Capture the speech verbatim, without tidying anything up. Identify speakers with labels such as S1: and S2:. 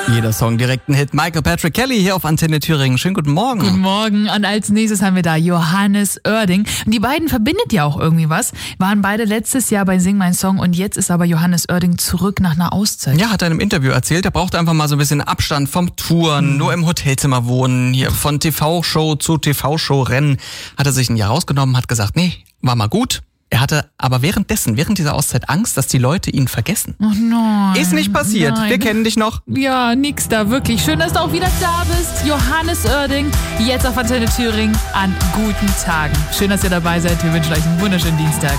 S1: Jeder Song direkt ein Hit. Michael Patrick Kelly hier auf Antenne Thüringen. Schönen guten Morgen.
S2: Guten Morgen. Und als nächstes haben wir da Johannes Oerding. Und die beiden verbindet ja auch irgendwie was. Waren beide letztes Jahr bei Sing Mein Song und jetzt ist aber Johannes Oerding zurück nach einer Auszeit.
S1: Ja, hat er in einem Interview erzählt, er brauchte einfach mal so ein bisschen Abstand vom Touren, mhm. nur im Hotelzimmer wohnen, hier von T V-Show zu T V-Show rennen. Hat er sich ein Jahr rausgenommen, hat gesagt, nee, war mal gut. Er hatte aber währenddessen, während dieser Auszeit Angst, dass die Leute ihn vergessen.
S2: Oh nein.
S1: Ist nicht passiert.
S2: Nein.
S1: Wir kennen dich noch.
S2: Ja, nix da, wirklich. Schön, dass du auch wieder da bist. Johannes Oerding, jetzt auf Antenne Thüringen an guten Tagen. Schön, dass ihr dabei seid. Wir wünschen euch einen wunderschönen Dienstag.